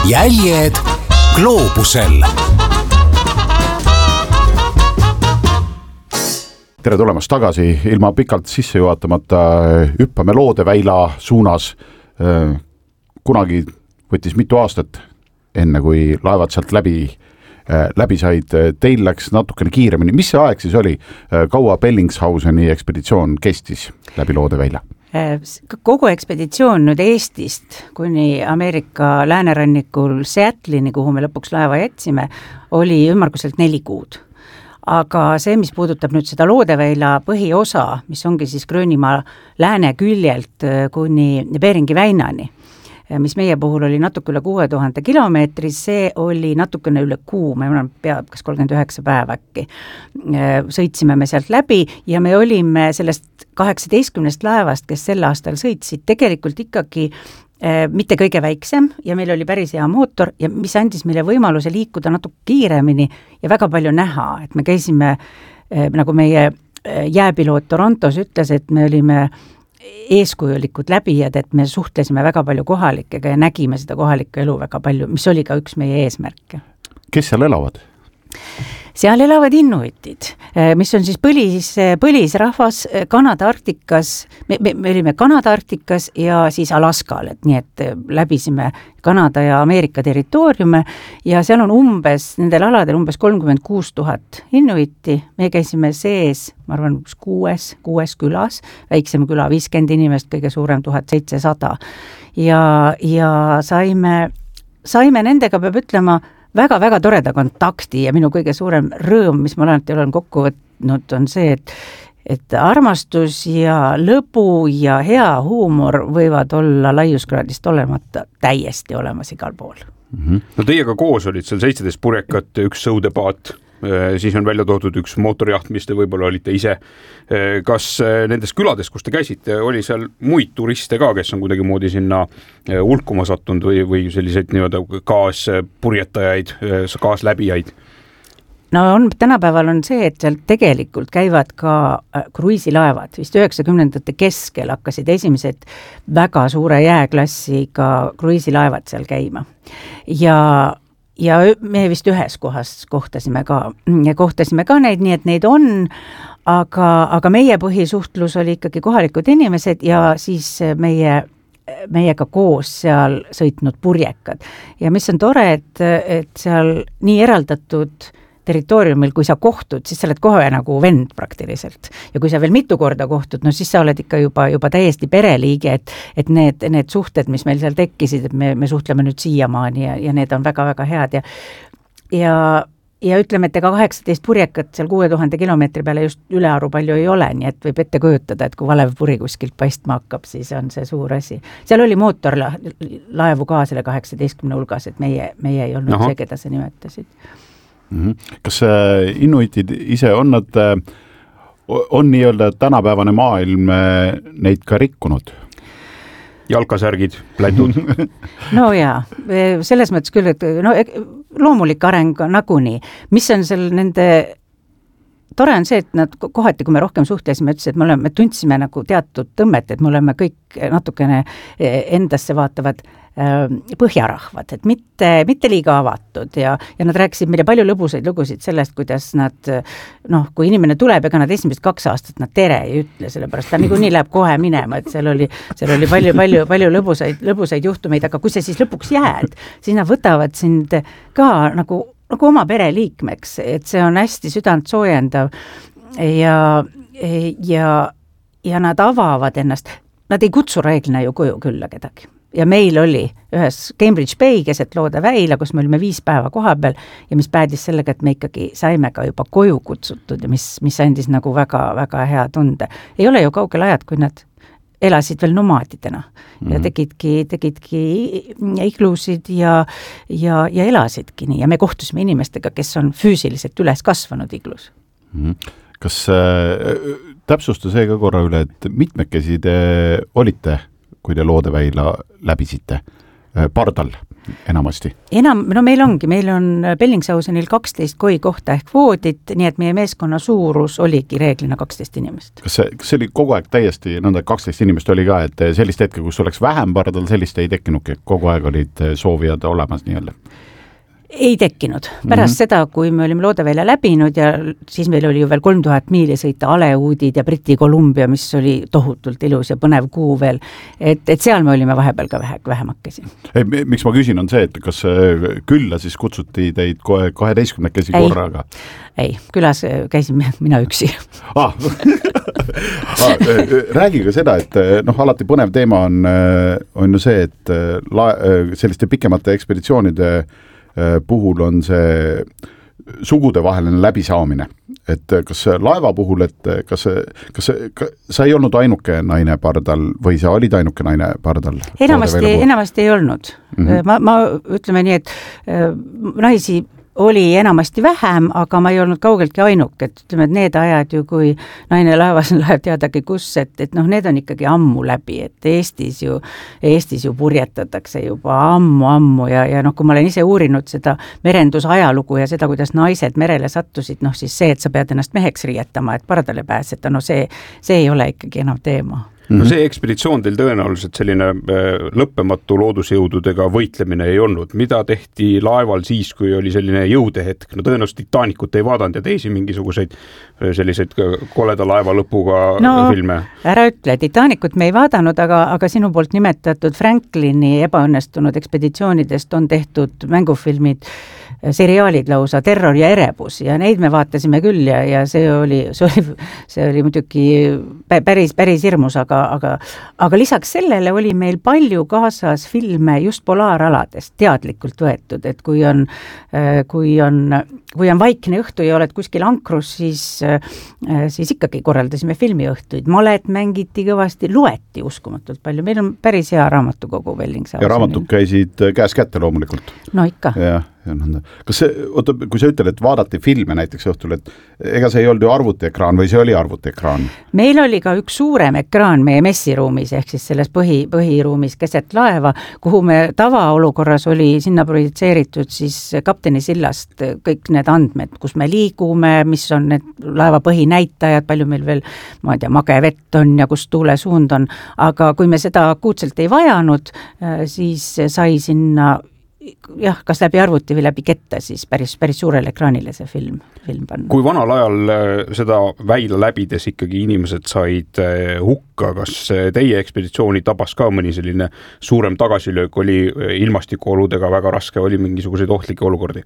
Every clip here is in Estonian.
jäljed gloobusel. Tere tulemast tagasi, ilma pikalt sisse juhatamata hüppame Loodeväila suunas. Kunagi võttis mitu aastat, enne kui laevad sealt läbi said. Teil läks natukene kiiremini. Mis see aeg siis oli? Kaua Bellingshauseni ekspeditsioon kestis läbi Loodeväila? Kogu ekspeditsioon nüüd Eestist kuni Ameerika läänerannikul Seattle'ini, kuhu me lõpuks laeva jätsime, oli ümmarguselt 4 kuud. Aga see, mis puudutab nüüd seda Loodeväila põhiosa, mis ongi siis Gröönimaa lääne küljelt kuni Beringi väinani, mis meie puhul oli natuke üle 6000 kilomeetri, see oli natukene üle kuu, ma peab kas 39 päeva äkki. Sõitsime me sealt läbi ja me olime sellest 18 laevast, kes sel aastal sõitsid, tegelikult ikkagi mitte kõige väiksem ja meil oli päris hea mootor ja mis andis meile võimaluse liikuda natuke kiiremini ja väga palju näha, et me käisime, nagu meie jääpiloot Torontos ütles, et me olime eeskujulikud läbijad, et me suhtlesime väga palju kohalikega ja nägime seda kohalikku elu väga palju, mis oli ka üks meie eesmärke. Kes seal elavad? Seal elavad inuitid, mis on siis põlisrahvas Kanada Arktikas, me olime Kanada Arktikas ja siis Alaskal, et nii, et läbisime Kanada ja Ameerika territooriume ja seal on nendel aladel 36 000 inuiti, me käisime sees, ma arvan, 6 külas, väiksem küla 50 inimest, kõige suurem 1700 ja saime nendega, peab ütlema, väga-väga toreda kontakti ja minu kõige suurem rõõm, mis ma olen kokku võtnud, on see, et armastus ja lõbu ja hea huumor võivad olla laiuskraadist olemata täiesti olemas igal pool. No teiega koos olid seal 17 purjekat, 1 sõudepaat, siis on välja toodud 1 mootorjaht, mis te võib-olla olite ise. Kas nendes külades, kus te käisite, oli seal muid turiste ka, kes on kuidagi moodi sinna hulkuma sattunud või selliseid kaaspurjetajaid, kaasläbijaid? No tänapäeval on see, et seal tegelikult käivad ka kruiisilaevad. Vist 90ndate keskel hakkasid esimesed väga suure jääklassiga kruiisilaevad seal käima. Ja me vist ühes kohas kohtasime ka neid, nii et neid on, aga meie põhisuhtlus oli ikkagi kohalikud inimesed ja siis meiega koos seal sõitnud purjekad. Ja mis on tore, et seal nii eraldatud territooriumil, kui sa kohtud, siis sa oled kohe nagu vend praktiliselt. Ja kui sa veel mitu korda kohtud, no siis sa oled ikka juba täiesti pereliige, et need suhted, mis meil seal tekkisid, et me suhtleme nüüd siiamaani ja need on väga-väga head. Ja ütleme, et ega 18 purjekat seal 6000 kilomeetri peale just ülearu palju ei ole, nii et võib ette kujutada, et kui valev puri kuskilt paistma hakkab, siis on see suur asi. Seal oli mootorlaevu ka selle 18 hulgas, et meie ei olnud see, keda sa nimetasid. Kas inuitid ise on nii-öelda tänapäevane maailm neid ka rikkunud? Jalkasärgid, plätud? No jaa, selles mõttes küll, et loomulik areng nagunii. Mis on seal nende tore on see, et nad kohati, kui me rohkem suhtlesime, ütlesid, et me tundsime nagu teatud tõmmet, et me oleme kõik natukene endasse vaatavad põhjarahvad, et mitte liiga avatud ja nad rääkisid meile palju lõbusaid lugusid sellest, kuidas nad, kui inimene tuleb, ega nad esimesed 2 aastat nad tere ei ütle, sellepärast ta nii läheb kohe minema, et seal oli palju lõbusaid juhtumeid, aga kui sa siis lõpuks jääd, siis nad võtavad sind ka nagu oma pereliikmeks, et see on hästi südant soojendav ja nad avavad ennast, nad ei kutsu reeglina ju koju külla kedagi. Ja meil oli ühes Cambridge Bay keset Loodeväila, kus me olime 5 päeva koha peal ja mis päädis sellega, et me ikkagi saime ka juba koju kutsutud ja mis andis nagu väga-väga hea tunde. Ei ole ju kaugel ajad, kui nad elasid veel nomaadidena ja tegidki iglusid ja elasidki nii ja me kohtusime inimestega, kes on füüsiliselt üles kasvanud iglus. Kas täpsusta see ka korra üle, et mitmekesi te olite, kui te Loodeväila läbisite pardal? enamasti? No meil on Bellingshausenil 12 koi kohta ehk voodit, nii et meie meeskonna suurus oligi reeglina 12 inimest. Kas see oli kogu aeg täiesti nõnda, 12 inimest oli ka, et sellist hetke, kus oleks vähem pardal, sellist ei tekkinudki, kogu aeg olid soovijad olemas nii-öelda? Ei tekkinud. Pärast seda, kui me olime Loodevälja läbinud ja siis meil oli ju veel 3000 miili sõita Aleuudid ja Briti Kolumbia, mis oli tohutult ilus ja põnev kuu veel, et seal me olime vahepeal ka vähemakesi. Miks ma küsin, on see, et kas külla siis kutsuti teid 12 korraga? Ei, külas käisin mina üksi. Räägi ka seda, et alati põnev teema on ju see, et selliste pikemate ekspeditsioonide puhul on see sugudevaheline läbisaamine, et kas laeva puhul, et kas sa ei olnud ainuke naine pardal või sa olid ainuke naine pardal? Enamasti ei olnud. Ma ütleme nii, et naisi oli enamasti vähem, aga ma ei olnud kaugeltki ainuk, et ütleme, et need ajad ju, kui naine laevas läheb teadagi kus, et need on ikkagi ammu läbi, et Eestis ju purjetatakse juba ammu ja kui ma olen ise uurinud seda merendusajalugu ja seda, kuidas naised merele sattusid, siis see, et sa pead ennast meheks riietama, et pardale pääseta, see ei ole ikkagi enam teema. No see ekspeditsioon teil tõenäoliselt selline lõppematu loodusjõududega võitlemine ei olnud. Mida tehti laeval siis, kui oli selline jõudehetk? No tõenäoliselt Titanicut ei vaadanud ja teisi mingisuguseid selliseid koleda laeva lõpuga filme. Ära ütle, Titanicut me ei vaadanud, aga sinu poolt nimetatud Franklini ebaõnnestunud ekspeditsioonidest on tehtud mängufilmid, seriaalid lausa, Terror ja erebus ja neid me vaatasime küll ja see oli muidugi päris hirmus, aga lisaks sellele oli meil palju kaasas filme just polaaraladest teadlikult võetud, et kui on vaikne õhtu ja oled kuskil ankrus, siis ikkagi korraldasime filmiõhtuid, malet mängiti kõvasti, loeti uskumatult palju, meil on päris hea raamatukogu Bellingshausenil. Ja raamatud käisid käes kätte loomulikult? No ikka. Kas kui sa ütled, et vaadati filme näiteks õhtul, et ega see ei olnud ju arvutiekraan või see oli arvutiekraan? Meil oli ka üks suurem ekraan meie messiruumis ehk siis selles põhiruumis keset laeva, kuhu me tavaolukorras oli sinna projitseeritud siis kapteni sillast kõik need andmed, kus me liigume, mis on need laeva põhinäitajad, palju meil veel, ma ei tea, mage vett on ja kus tuule suund on, aga kui me seda akuutselt ei vajanud, siis sai sinna kas läbi arvuti või läbi ketta, siis päris suurele ekraanile see film panna. Kui vanal ajal seda väila läbides ikkagi inimesed said hukka, kas teie ekspeditsiooni tabas ka mõni selline suurem tagasilöök, oli ilmastikuoludega väga raske, oli mingisuguseid ohtlikke olukordi?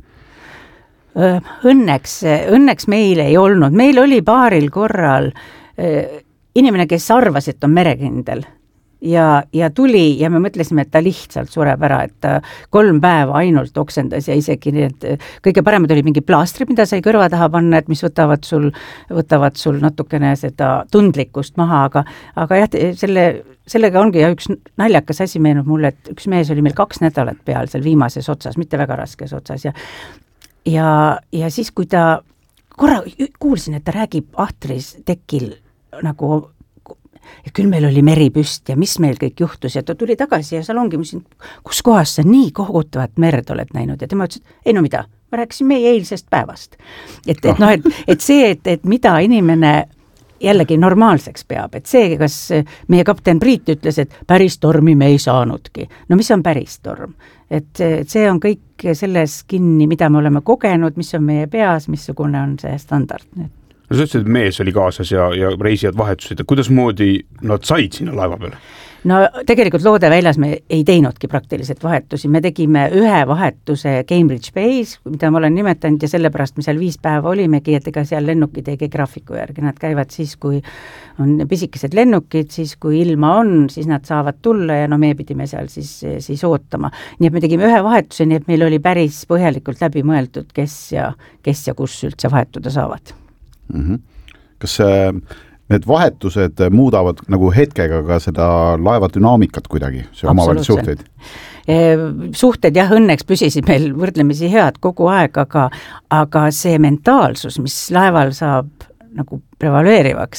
Õnneks meil ei olnud. Meil oli paaril korral inimene, kes arvas, et on merekindel. Ja tuli ja me mõtlesime, et ta lihtsalt sureb ära, et ta 3 päeva ainult oksendas ja isegi need kõige paremad oli mingi plaastrid, mida sai kõrva taha panna, et mis võtavad sul natukene seda tundlikkust maha, aga jah, sellega ongi ja üks naljakas asi meenub mulle, et üks mees oli meil 2 nädalat peal seal viimases otsas, mitte väga raskes otsas ja siis, kui ta korra kuulsin, et ta räägib ahtris tekil nagu ja küll meil oli meri püst ja mis meil kõik juhtus ja ta tuli tagasi ja seal ongi, kus kohas sa nii kohutavat merd oled näinud ja tema ütles, et ei no mida, ma rääkisin meie eilsest päevast. Et see, et mida inimene jällegi normaalseks peab, et see, kas meie kapten Priit ütles, et päris tormi me ei saanudki. No mis on päris torm? Et see on kõik selles kinni, mida me oleme kogenud, mis on meie peas, missugune on see standard. No sa ütlesid, et mees oli kaasas ja reisijad vahetusid, kuidas moodi nad said sinna laeva peale? No tegelikult Loodeväljas me ei teinudki praktiliselt vahetusi, me tegime ühe vahetuse Cambridge Bay's, mida ma olen nimetanud ja sellepärast me seal 5 päeva olimegi, et ega seal lennukid ei käi graafiku järgi, nad käivad siis, kui on pisikesed lennukid, siis kui ilma on, siis nad saavad tulla ja no me pidime seal siis ootama. Nii et me tegime ühe vahetuse, nii et meil oli päris põhjalikult läbi mõeldud, kes ja kus üldse vahetuda saavad. Kas need vahetused muudavad nagu hetkega ka seda laeva dünaamikat kuidagi, see omavahelisi suhteid? Suhted jah, õnneks püsisid meil võrdlemisi head kogu aeg, aga see mentaalsus, mis laeval saab nagu prevaleerivaks,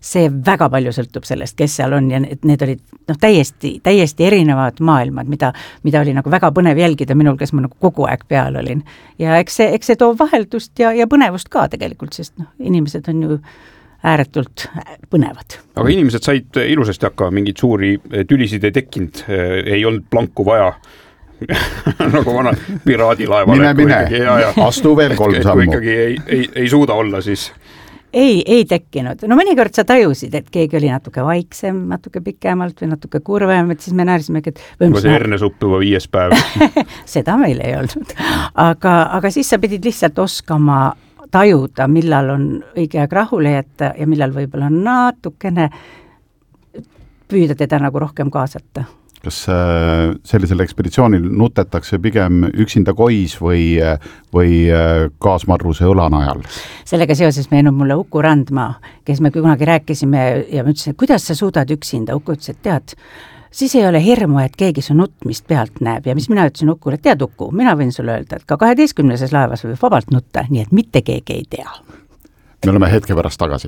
see väga palju sõltub sellest, kes seal on ja need olid täiesti erinevad maailmad, mida oli nagu väga põnev jälgida minul, kes ma nagu kogu aeg peal olin. Ja eks see toob vaheldust ja põnevust ka tegelikult, sest inimesed on ju ääretult põnevad. Aga inimesed said ilusasti hakkama, mingid suuri tülisid ei tekkinud, ei olnud planku vaja. Nagu vana piraadilaevale. Mine, astu veel 3 sammu. Kui ikkagi ei suuda olla, siis... Ei tekkinud. No mõnikord sa tajusid, et keegi oli natuke vaiksem, natuke pikemalt või natuke kurvem, et siis me näerisime, et... See hernesupp juba 5. päev. Seda meil ei olnud. Aga siis sa pidid lihtsalt oskama tajuda, millal on õige aeg rahule jätta ja millal võib-olla natukene püüda teda nagu rohkem kaasata. Kas sellisel ekspeditsioonil nutetakse pigem üksinda kois või kaasmarruse õlanajal? Sellega seoses meenub mulle Uku Randmaa, kes me kunagi rääkisime ja ma ütlesin, et kuidas sa suudad üksinda? Uku ütles, et tead, siis ei ole hirmu, et keegi su nutmist pealt näeb ja mis mina ütlesin Ukule, et tead Uku, mina võin sulle öelda, et ka 12. laevas võib vabalt nutta, nii et mitte keegi ei tea. Me oleme hetke pärast tagasi.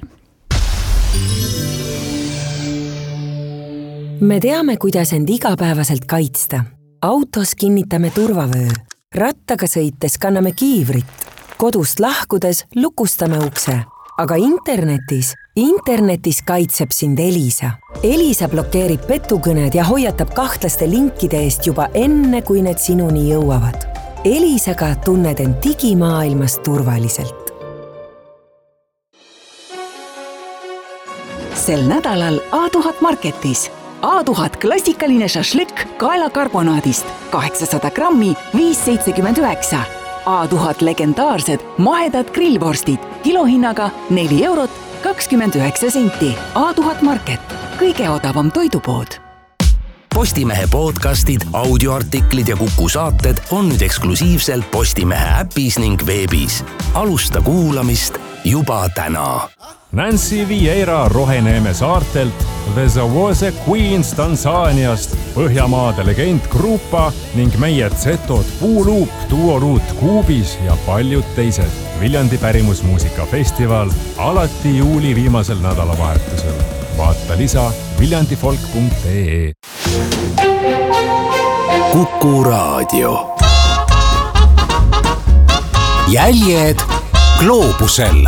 Me teame, kuidas end igapäevaselt kaitsta. Autos kinnitame turvavöö. Rattaga sõites kanname kiivrit. Kodust lahkudes lukustame ukse. Aga internetis kaitseb sind Elisa. Elisa blokeerib petukõned ja hoiatab kahtlaste linkide eest juba enne, kui need sinuni jõuavad. Elisaga tunned end digimaailmas turvaliselt. Sel nädalal A1000 Marketis. A1000 klassikaline šašlõkk kaelakarbonaadist 800 grammi 5,79. A1000 legendaarsed mahedad grillvorstid kilohinnaga 4,29 €. A1000 Market, kõige odavam toidupood. Postimehe podcastid, audioartiklid ja Kuku saated on nüüd eksklusiivselt Postimehe äpis ning veebis. Alusta kuulamist juba täna. Nancy Vieira Roheneeme saartelt, The Zawose Queens Tansaaniast, Põhjamaade legend Grupa ning meie Zetod Puuluup, Duoruut Kuubis ja paljud teised. Viljandi pärimusmuusikafestival alati juuli viimasel nädalavahetusel. Vaata lisa viljandifolk.ee. Kuku raadio. Jäljed gloobusel.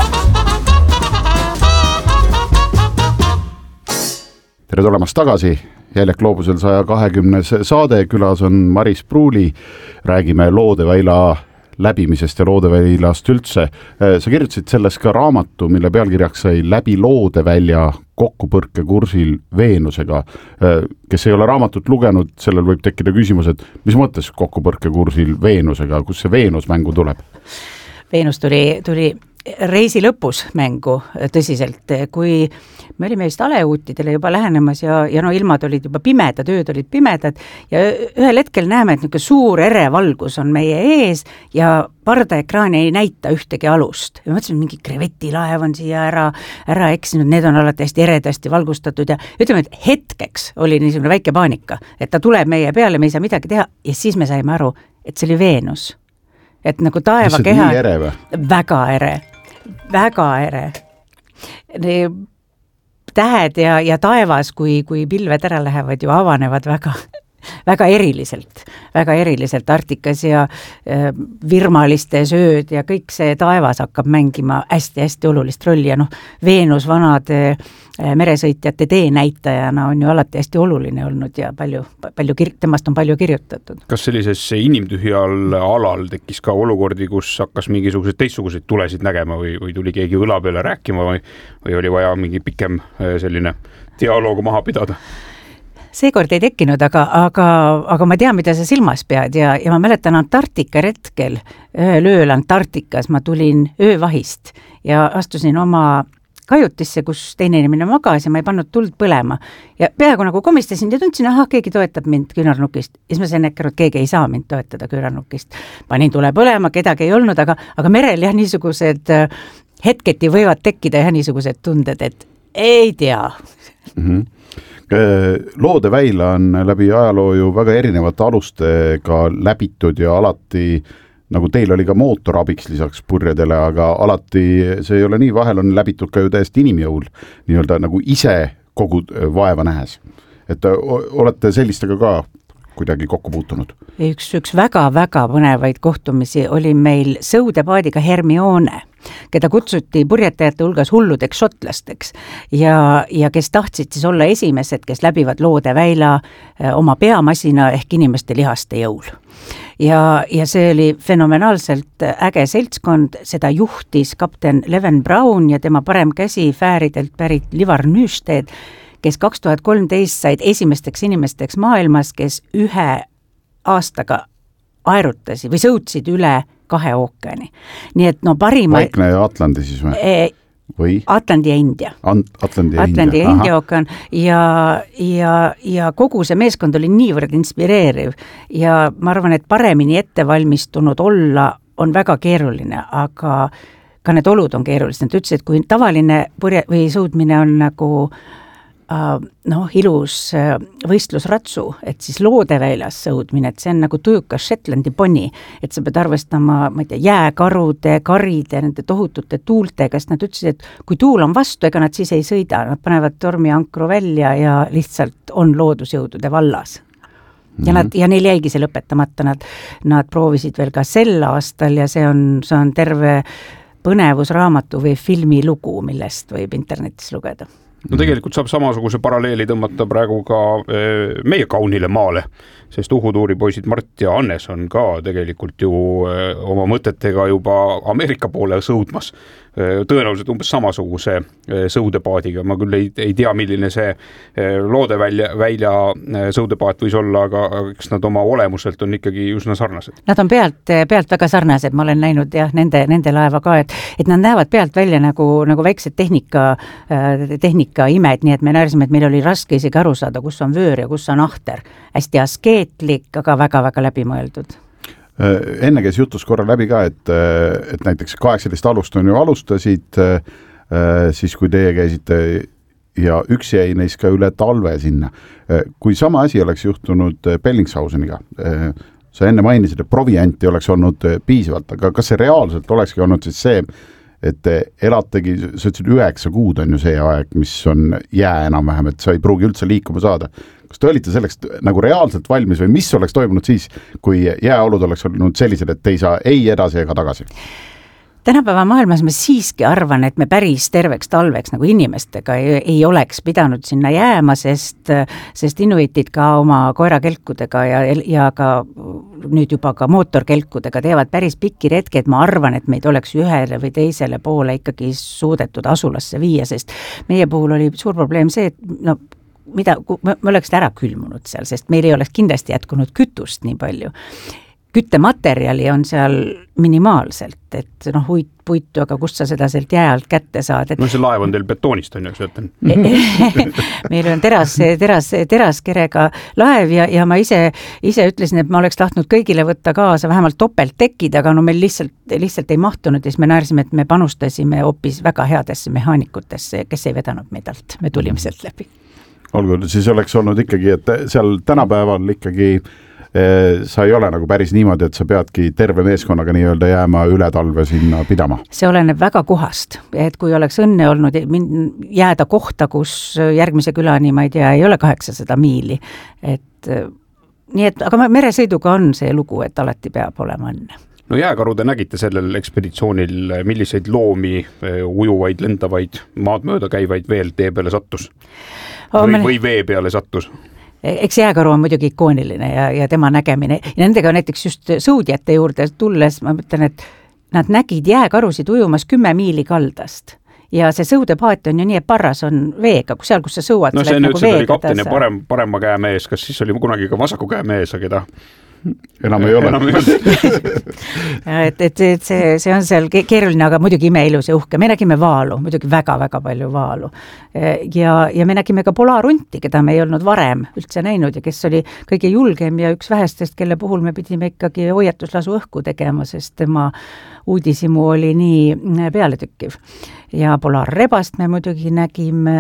Tere tulemast tagasi, Jäljed gloobusel 120. saade, külas on Maris Pruuli, räägime Loodeväila läbimisest ja Loodeväilast üldse. Sa kirjutasid selles ka raamatu, mille pealkirjaks sai Läbi Loodevälja kokkupõrkekursil Veenusega. Kes ei ole raamatut lugenud, sellel võib tekkida küsimus, et mis mõttes kokkupõrkekursil Veenusega, kus see Veenus mängu tuleb? Veenus tuli reisi lõpus mängu tõsiselt, kui me olime vist aleuutidele juba lähenemas ja ilmad olid juba pimedad, ööd olid pimedad ja ühel hetkel näeme, et niisugune suur erevalgus on meie ees ja pardaekraani ei näita ühtegi alust. Ja mõtlesin, mingi krevetilaev on siia ära eksinud, need on alati hästi eredasti valgustatud ja ütleme, et hetkeks oli niisugune väike paanika, et ta tuleb meie peale, me ei saa midagi teha ja siis me saime aru, et see oli Veenus. Et nagu taevakeha... Nii ere või? Väga ere. Tähed ja taevas, kui pilved ära lähevad, ju avanevad väga eriliselt Arktikas ja virmalistes ööd ja kõik see taevas hakkab mängima hästi-hästi olulist rolli ja Veenus vanade meresõitjate teenäitajana on ju alati hästi oluline olnud ja temast on palju kirjutatud. Kas sellises inimtühjal alal tekkis ka olukordi, kus hakkas mingisuguseid teistsuguseid tulesid nägema või tuli keegi õla peale rääkima või oli vaja mingi pikem selline dialoog maha pidada? Seekord ei tekkinud, aga ma tean, mida sa silmas pead ja ma mäletan Antarktika retkel, ühel ööl Antarktikas ma tulin öövahist ja astusin oma kajutisse, kus teine inimene magas ja ma ei pannud tuld põlema. Ja peaaegu nagu komistasin ja tundsin, keegi toetab mind küünarnukist. Ja siis ma sain äkki, et keegi ei saa mind toetada küünarnukist. Panin tule põlema, kedagi ei olnud, aga merel niisugused hetketi võivad tekkida ja niisugused tunded, et ei tea. Loodeväila on läbi ajaloo ju väga erinevate alustega läbitud ja alati nagu teil oli ka mootor abiks lisaks purjedele, aga alati see ei ole nii, vahel on läbitud ka ju täiesti inimjõul, nii-öelda nagu ise kogu vaeva nähes. Et olete sellistega ka kuidagi kokku puutunud? Üks väga-väga põnevaid kohtumisi oli meil sõudepaadiga Hermione, keda kutsuti purjetajate hulgas hulludeks šotlasteks ja kes tahtsid siis olla esimesed, kes läbivad Loodeväila oma peamasina ehk inimeste lihaste jõul. Ja see oli fenomenaalselt äge seltskond, seda juhtis kapten Leven Braun ja tema parem käsi Fääridelt pärit Livar Nysted, kes 2013 said esimesteks inimesteks maailmas, kes 1 aastaga aerutasi või sõutsid üle 2 ookeani. Nii et parima... Vaikne ja Atlandi siis või? Atlandi ja India. Atlandi ja India ookean ja kogu see meeskond oli niivõrd inspireeriv ja ma arvan, et paremini ettevalmistunud olla on väga keeruline, aga ka need olud on keerulised. Nad ütlesid, et kui tavaline purje või sõudmine on nagu ilus võistlusratsu, et siis Loodeväilas sõudmine, et see on nagu tujukas Shetlandi poni, et sa pead arvestama, ma ei tea, jääkarude, karide, nende tohutute tuultega, sest nad ütlesid, et kui tuul on vastu, ega nad siis ei sõida, nad panevad tormiankru välja ja lihtsalt on loodusjõudude vallas. Ja neil jäigi see lõpetamata, nad proovisid veel ka sel aastal ja see on terve põnevusraamatu või filmi lugu, millest võib internetis lugeda. No tegelikult saab samasuguse paralleeli tõmmata praegu ka meie kaunile maale, sest Uhutuuri poisid Mart ja Hannes on ka tegelikult ju oma mõtetega juba Ameerika poole sõudmas. Tõenäoliselt umbes samasuguse sõudepaadiga. Ma küll ei tea, milline see Loodeväila sõudepaat võis olla, aga eks nad oma olemuselt on ikkagi üsna sarnased. Nad on pealt väga sarnased, ma olen näinud jah, nende laeva ka, et nad näevad pealt välja nagu väiksed tehnika imed, nii et me näerisime, et meil oli raske isegi aru saada, kus on vöör ja kus on ahter. Hästi askeetlik, aga väga-väga läbimõeldud. Enne käis jutus korra läbi ka, et näiteks 18 alust on ju alustasid, siis kui teie käisite ja üks jäi neist ka üle talve sinna. Kui sama asi oleks juhtunud Bellingshauseniga, sa enne mainisid, et provianti oleks olnud piisavalt, aga kas see reaalselt olekski olnud siis see, et elategi, sa ütlesid 9 kuud on ju see aeg, mis on jää enam-vähem, et sa ei pruugi üldse liikuma saada. Kas te olite selleks nagu reaalselt valmis või mis oleks toimunud siis, kui jääolud oleks olnud sellised, et ei saa ei edasi ega tagasi? Tänapäeva maailmas ma siiski arvan, et me päris terveks talveks nagu inimestega ei oleks pidanud sinna jääma, sest inuitid ka oma koerakelkudega ja ka nüüd juba ka mootorkelkudega teevad päris pikki retki, et ma arvan, et meid oleks ühele või teisele poole ikkagi suudetud asulasse viia, sest meie puhul oli suur probleem see, et me oleks ära külmunud seal, sest meil ei oleks kindlasti jätkunud kütust nii palju. Küttematerjali on seal minimaalselt, et puitu, aga kust sa seda sealt jää alt kätte saad. No see laev on teil betoonist, on ju, söötan. Meil on teraskerega laev ja ma ise ütlesin, et ma oleks tahtnud kõigile võtta kaasa vähemalt topelttekid, aga meil lihtsalt ei mahtunud ja siis me näärisime, et me panustasime hoopis väga headesse mehaanikutesse, kes ei vedanud meid alt, me tulime sealt läbi. Olgu, siis oleks olnud ikkagi, et seal tänapäeval ikkagi sa ei ole nagu päris niimoodi, et sa peadki terve meeskonnaga nii-öelda jääma üle talve sinna pidama. See oleneb väga kohast, et kui oleks õnne olnud jääda kohta, kus järgmise külani, ma ei tea, ei ole 800 miili. Aga meresõiduga on see lugu, et alati peab olema õnne. No jääkarude nägite sellel ekspeditsioonil, milliseid loomi, ujuvaid, lendavaid, maad mööda käivaid veel tee peale sattus? Või vee peale sattus? Eks jääkaru on muidugi ikooniline ja tema nägemine. Ja nendega näiteks just sõudjate juurde tulles, ma mõtlen, et nad nägid jääkarusid ujumas 10 miili kaldast. Ja see sõudepaat on ju nii, et parras on veega, seal, kus sa sõuad. No see nüüd oli kapten ja parema käe mees, kas siis oli kunagi ka vasaku käe mees, aga keda? Enam ei ole. et see on seal keeruline, aga muidugi imeilus ja uhke. Me nägime vaalu, muidugi väga-väga palju vaalu. Ja me nägime ka polaarunti, keda me ei olnud varem üldse näinud ja kes oli kõige julgem ja üks vähestest, kelle puhul me pidime ikkagi hoiatuslasu õhku tegema, sest tema uudisimu oli nii pealetükkiv. Ja polaarrebast me muidugi nägime,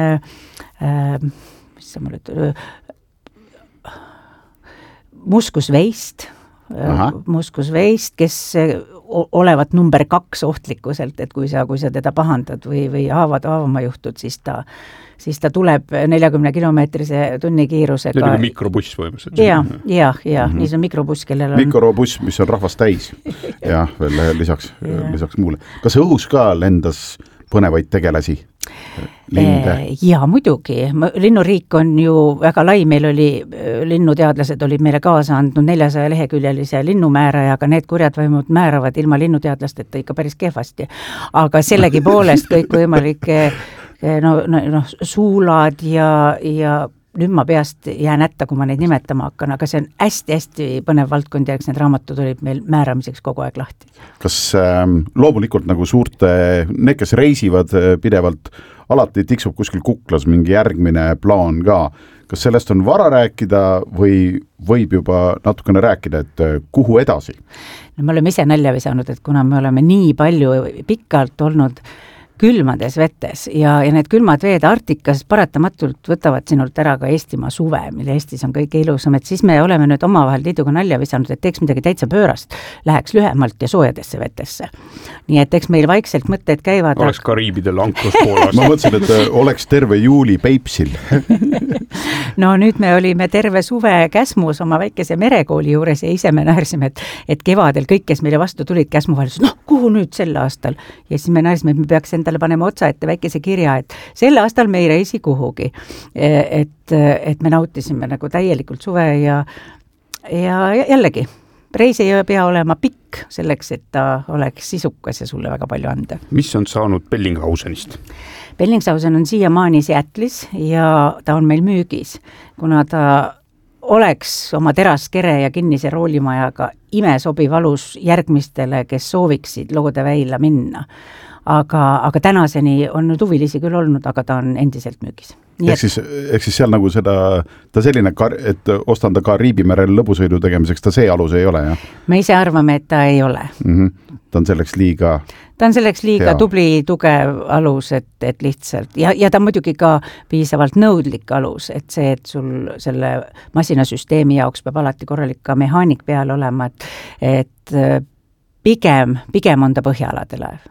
mis see mul muskusveist muskusveist, kes olevat number 2 ohtlikkuselt, et kui sa teda pahandad või haavama juhtud, siis ta tuleb 40 kilomeetrise tunnikiirusega. See on nagu mikrobuss võimuselt. Ja, nii see on mikrobuss, kellel on... Mikrobuss, mis on rahvast täis. Ja veel lisaks muule. Kas õhus ka lendas põnevaid tegelasi? Ja muidugi, linnuriik on ju väga lai, meil oli linnuteadlased olid meile kaasa andnud 400 leheküljelise linnumääraja, aga need kurjad vaimud määravad ilma linnuteadlasteta ikka päris kehvasti. Aga sellegi poolest kõik võimalike suulad ja nüüd ma peast jään ätta, kui ma neid nimetama hakkan, aga see on hästi-hästi põnev valdkond ja eks need raamatud olid meil määramiseks kogu aeg lahti. Kas loomulikult nagu need, kes reisivad pidevalt, alati tiksub kuskil kuklas mingi järgmine plaan ka. Kas sellest on vara rääkida või võib juba natukene rääkida, et kuhu edasi? No, me oleme ise nalja visanud, et kuna me oleme nii palju pikalt olnud külmades vetes ja need külmad veed Arktikas paratamatult võtavad sinult ära ka Eestimaa suve, mille Eestis on kõige ilusam, et siis me oleme nüüd omavahel liiduga nalja visanud, et teeks midagi täitsa pöörast, läheks lühemalt ja soojadesse vetesse. Nii et eks meil vaikselt mõtted käivad. Oleks Kariibidel anklus Poolas. Ma mõtlesin, et oleks terve juuli Peipsil. No nüüd me olime terve suve Käsmus oma väikese merekooli juures ja ise me näärsime, et kevadel kõik, kes meile vastu tulid Käsmu vahel, kuhu nüüd sel aastal? Ja siis me näärsime, et me peaks endale paneme otsa ette väikese kirja, et sel aastal me ei reisi kuhugi. Et me nautisime nagu täielikult suve ja jällegi, reis ei pea olema pikk selleks, et ta oleks sisukas ja sulle väga palju anda. Mis on saanud Bellingshausenist? Bellingshausen on siiamaani Seattle'is ja ta on meil müügis, kuna ta oleks oma teraskere ja kinnise roolimajaga imesobiv alus järgmistele, kes sooviksid Loodeväila minna. Aga tänaseni on nüüd huvilisi küll olnud, aga ta on endiselt müügis. Ehk siis seal nagu ta selline, et ostan ta Kariibimerel lõbusõidu tegemiseks, ta see alus ei ole, jah? Me ise arvame, et ta ei ole. Ta on selleks liiga... Ta on selleks liiga tubli, tugev alus, et lihtsalt, ja ta on muidugi ka piisavalt nõudlik alus, et see, et sul selle masinasüsteemi jaoks peab alati korralik ka mehaanik peal olema, et pigem on ta põhjaalade laev.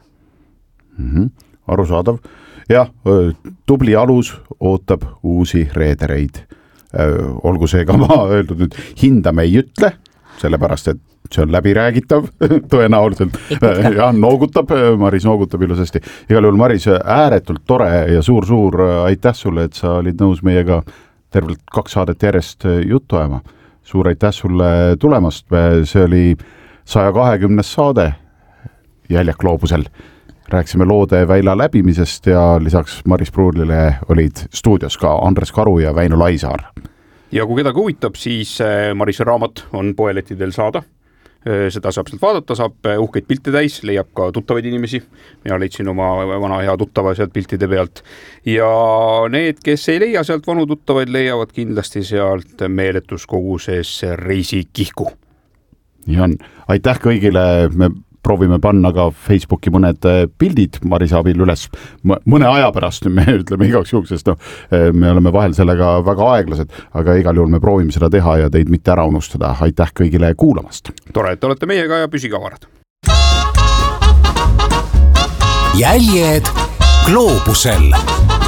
Arusaadav. Jah, tubli alus ootab uusi reedereid. Olgu see ka ma öeldud nüüd, hinda me ei ütle, sellepärast, et see on läbiräägitav tõenäoliselt. Ja noogutab, Maris noogutab ilusasti. Igal juhul, Maris, ääretult tore ja suur aitäh sulle, et sa olid nõus meiega tervelt 2 saadet järjest juttu ajama. Suur aitäh sulle tulemast. See oli 120. saade Jäljak Gloobusel. Rääksime Loodeväila läbimisest ja lisaks Maris Pruulile olid stuudios ka Andres Karu ja Väino Laisaar. Ja kui kedagi huvitab, siis Marise raamat on poelettidel saada. Seda saab sealt vaadata, saab uhkeid pilte täis, leiab ka tuttavaid inimesi. Mina leidsin oma vana hea tuttava sealt piltide pealt. Ja need, kes ei leia sealt vanu tuttavaid, leiavad kindlasti sealt meeletus koguses reisikihku. Nii on. Aitäh kõigile. Me proovime panna ka Facebooki mõned pildid Marise abil üles mõne aja pärast, me ütleme igaks juhuks, sest me oleme vahel sellega väga aeglased, aga igal juhul me proovime seda teha ja teid mitte ära unustada. Aitäh kõigile kuulamast. Tore, et olete meiega ja püsige avarad. Jäljed Gloobusel.